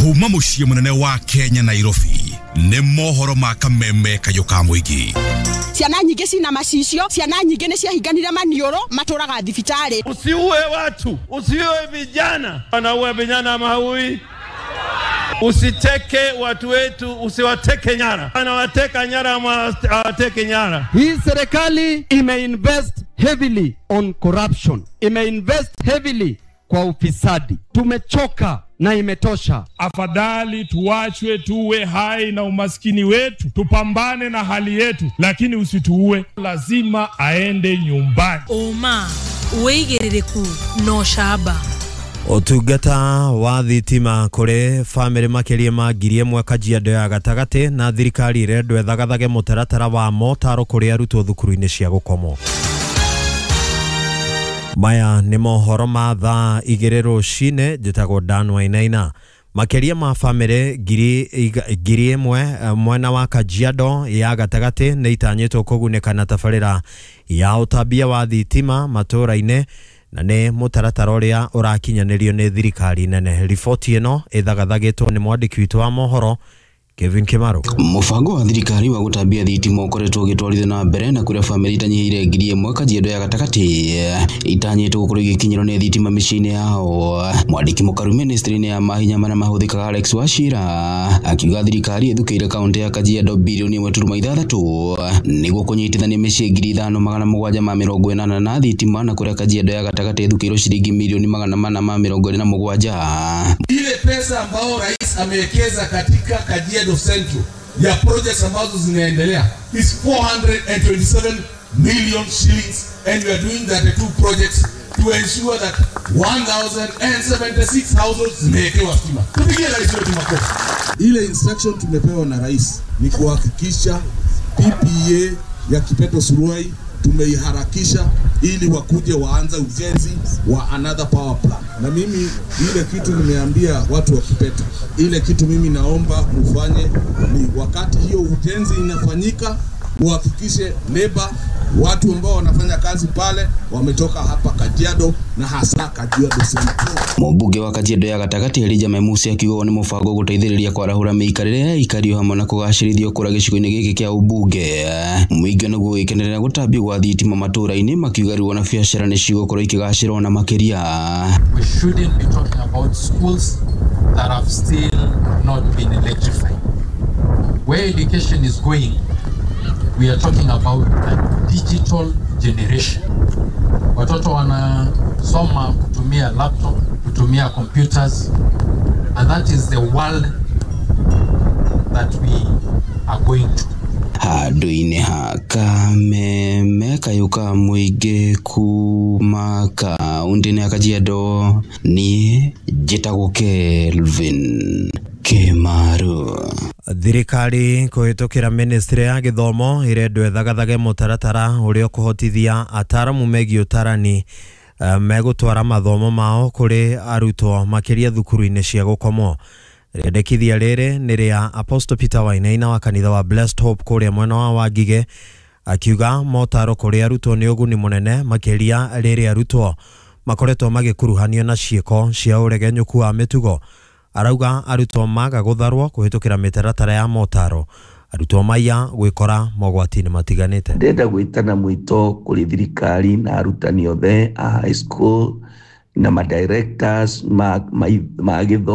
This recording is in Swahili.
Kuma muciĩ munene wa Kenya Nairobi nĩ mohoro ma kameme kayoka muigi. Ciana nyingĩ cina macicio, ciana nyingĩ nĩ ciahinganire manioro matũraga thibitari. Usiue watu, usiue vijana. Wanaua vijana mahui. Usiteke watu wetu, usiwateke nyara. Anawateka nyara awateke nyara. Hii serikali imeinvest heavily on corruption. Imeinvest heavily kwa ufisadi. Tumechoka na imetosha. Afadhali tuachwe tuwe hai na umaskini wetu, tupambane na hali yetu, lakini usituue. Lazima aende nyumbani. Oma uigerereku no shaba. Otungata wa thitima kuri family makiria ma 1,000 Kajiado ya gatagati na thirikari rendo ethagathage mutaratara wa motaro kuri arutwo thukuru-ini cia gukomo. Maya ni mohoro ma thaa 2 rucine njitagwo Dan Wainaina. Makiria ma family 1,000 mwena wa Kajiado ya gatagati ni itanyitwo kuguneka na tabarira ya utambia wa thitima matura-ini na ne mutaratara uria urakinyanirio ni thirikari nene. Ripoti ino ithagathagitwo ni mwandiki witu wa mohoro Kevin Kimaro. Mubango wa thirikari wa gutambia thitima ukoretwo gitwarithio na mbere na kuria family itanyihire 1,000 Kajiado ya gatagati itanyitwo gukorwo igikinyirwo ni thitima micini yao. Mwandiki mukaru ministry-ini ya mahinya mana mahuthikaga Alex Wachira akiuga thirikari ithukiire kaunti ya Kajiado bilioni 1.6 niguo kunyitithania micii 5,780 na thitima na kuria Kajiado ya gatagati ithukirwo shilingi milioni 427. Ile pesa ambao rais amewekeza katika Kajiado Central ya projects ambazo zinaendelea is 427 million shillings, and we are doing that 2 projects to ensure that 1,076 households zimewekewa stima. Tupigie rais wetu makofi. Ile instruction tumepewa na rais ni kuhakikisha PPA ya Kipeto Suruai tumeiharakisha ili wakuje waanze ujenzi wa another power plant. Na mimi ile kitu nimeambia watu wa Kipeto, ile kitu mimi naomba mfanye ni wakati hiyo ujenzi inafanyika uhakikishe labor, watu ambao wanafanya kazi pale wametoka hapa Kajiado na hasa Kajiado Central. Mubunge wa Kajiado ya gatagati Elijah Memusi akiuga ni mubango guteithiriria kwarahura miikarire ikario hamwe na kugacirithio kura gicigo-ini giki kia ubunge. Muingi naguo ikenerera gutambio gwa thitima matura-ini makiuga riu na biashara ni cigũkorwo ikigacirwo na makiria. We shouldn't be talking about schools that have still not been electrified. Where education is going, we are talking about a digital generation. Watoto wanasoma kutumia laptop, kutumia computers, and that is the world that we are going to. Handu-ini ha kameme kayuka muingi kuma kaunti-ini ya Kajiado ni njitagwo Kelvin Kimaro. Thirikari kuhitukira ministry ya githomo irendo ethagathage mutaratara uria kuhotithia ataramu megi utarani megutwara mathomo mao kuri arutwo makiria thukuru-ini cia gukomo. Rendekithia riri ni ria Apostle Peter Wainaina wa kanitha wa Blessed Hope kuria mwena wa Wangige akiuga motaro kuri arutwo ni uguni munene makiria riri arutwo makoretwo magikuruhanio na ciiko cia uregenyuku wa mitugo. Arauga arutwo maga gutharwo kuhitukira mitaratara ya motaro, arutwo maiya gwikora mogwati-ini matiganite. Ndenda gwitana mwito kuri thirikari na arutani othe a high school na ma directors ma githomo